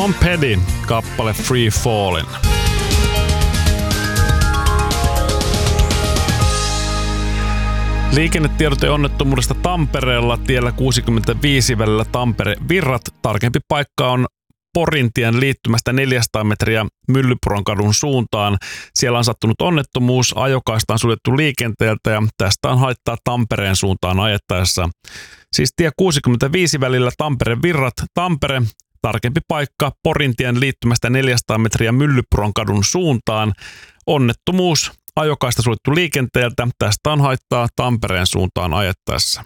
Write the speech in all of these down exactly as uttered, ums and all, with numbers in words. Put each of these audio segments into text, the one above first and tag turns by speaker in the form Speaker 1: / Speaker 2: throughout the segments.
Speaker 1: Tom Petty, kappale Free Fallin'. Liikennetiedote onnettomuudesta Tampereella tiellä kuusikymmentäviisi välillä Tampere-Virrat. Tarkempi paikka on Porintien liittymästä neljäsataa metriä Myllypuron kadun suuntaan. Siellä on sattunut onnettomuus, ajokaista on suljettu liikenteeltä ja tästä on haittaa Tampereen suuntaan ajettaessa. Siis tie kuusikymmentäviisi välillä Tampere-Virrat, Tampere. Tarkempi paikka Porintien liittymästä neljäsataa metriä Myllypuron kadun suuntaan. Onnettomuus, ajokaista suljettu liikenteeltä. Tästä on haittaa Tampereen suuntaan ajettaessa.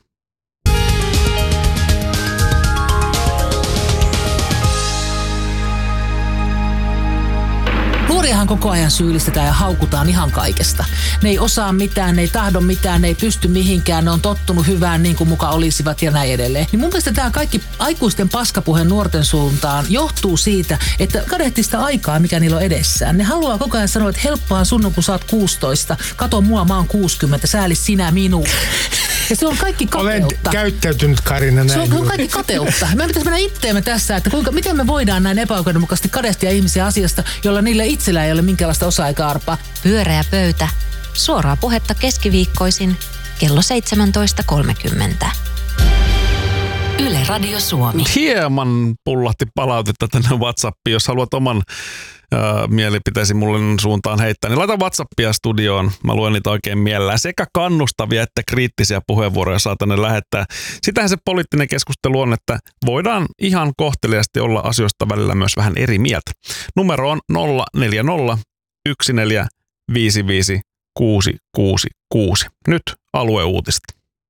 Speaker 2: Nuoriahan koko ajan syyllistetään ja haukutaan ihan kaikesta. Ne ei osaa mitään, ne ei tahdo mitään, ne ei pysty mihinkään, ne on tottunut hyvään niin kuin muka olisivat ja näin edelleen. Niin mun mielestä tämä kaikki aikuisten paskapuhe nuorten suuntaan johtuu siitä, että kadehtii sitä aikaa, mikä niillä on edessään. Ne haluaa koko ajan sanoa, että helppoa sun, kun sä oot kuusitoista. Kato mua, mä oon kuusikymmentä, sääli sinä minua. Ja se on kaikki kateutta.
Speaker 3: Olen käyttäytynyt, Karina, näin.
Speaker 2: Se on, se on kaikki kateutta. Me pitäisi mennä itteemme tässä, että kuinka, miten me voidaan näin epäoikeudenmukaisesti kadehtia ihmisiä asiasta, jolla niillä itsellä ei ole minkäänlaista osaa eikä arpaa.
Speaker 4: Pyöreä pöytä. Suoraa puhetta keskiviikkoisin kello seitsemäntoista kolmekymmentä. Yle Radio Suomi.
Speaker 1: Hieman pullahti palautetta tänne WhatsAppiin. Jos haluat oman ää, mielipiteesi mulle suuntaan heittää, niin laita WhatsAppia studioon. Mä luen niitä oikein mielellään. Sekä kannustavia että kriittisiä puheenvuoroja saa tänne lähettää. Sitähän se poliittinen keskustelu on, että voidaan ihan kohteliaasti olla asioista välillä myös vähän eri mieltä. Numero on nolla neljä nolla yksi neljä viisi viisi kuusi kuusi kuusi. Nyt alueuutiset.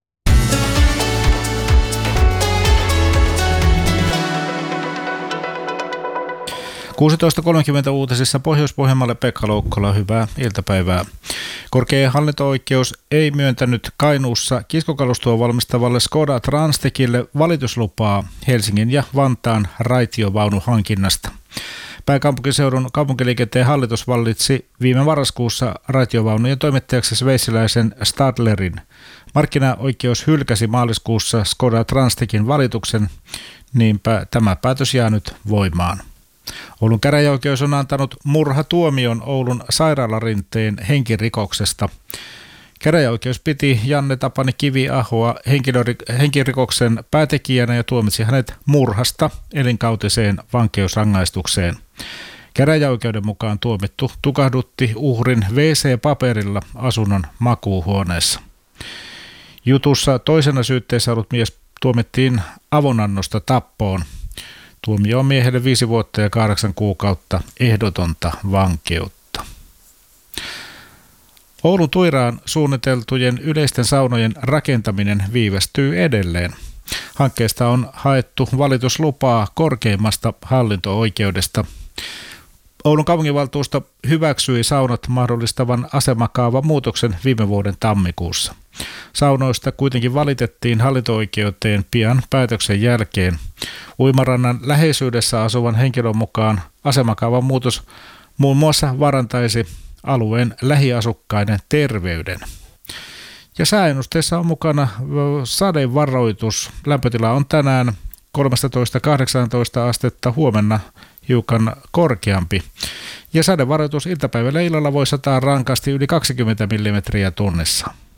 Speaker 5: kuusitoista kolmekymmentä uutisissa Pohjois-Pohjanmaalle Pekka Loukkola, hyvää iltapäivää. Korkein hallinto-oikeus ei myöntänyt Kainuussa kiskokalustoa valmistavalle Skoda Transtechille valituslupaa Helsingin ja Vantaan raitiovaunuhankinnasta. Pääkaupunkiseudun kaupunkiliikenteen hallitus valitsi viime marraskuussa raitiovaunujen toimittajaksi sveitsiläisen Stadlerin. Markkinaoikeus hylkäsi maaliskuussa Skoda Transtechin valituksen, niinpä tämä päätös jää nyt voimaan. Oulun käräjäoikeus on antanut murhatuomion Oulun sairaalarinteen henkirikoksesta. Käräjäoikeus piti Janne Tapani Kiviahoa henkirikoksen päätekijänä ja tuomitsi hänet murhasta elinkautiseen vankeusrangaistukseen. Käräjäoikeuden mukaan tuomittu tukahdutti uhrin wee see-paperilla asunnon makuuhuoneessa. Jutussa toisena syytteessä ollut mies tuomittiin avunannosta tappoon. Tuomio on miehelle viisi vuotta ja kahdeksan kuukautta ehdotonta vankeutta. Oulun Tuiraan suunniteltujen yleisten saunojen rakentaminen viivästyy edelleen. Hankkeesta on haettu valituslupaa korkeimmasta hallinto-oikeudesta. Oulun kaupunginvaltuusto hyväksyi saunat mahdollistavan asemakaavan muutoksen viime vuoden tammikuussa. Saunoista kuitenkin valitettiin hallinto-oikeuteen pian päätöksen jälkeen. Uimarannan läheisyydessä asuvan henkilön mukaan asemakaavan muutos muun muassa varantaisi alueen lähiasukkaiden terveyden. Ja sääennusteessa on mukana sadevaroitus. Lämpötila on tänään kolmetoista kahdeksantoista astetta, huomenna hiukan korkeampi. Ja sadevaroitus iltapäivällä illalla voi sataa rankasti yli kaksikymmentä millimetriä tunnissa.